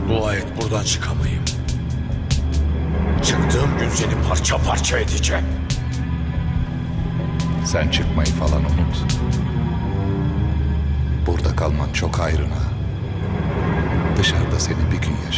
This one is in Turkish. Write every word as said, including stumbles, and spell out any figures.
Dua et buradan çıkamayayım. Çıktığım gün seni parça parça edeceğim. Sen çıkmayı falan unut. Burada kalman çok hayrına. Dışarıda seni bir gün yaşa.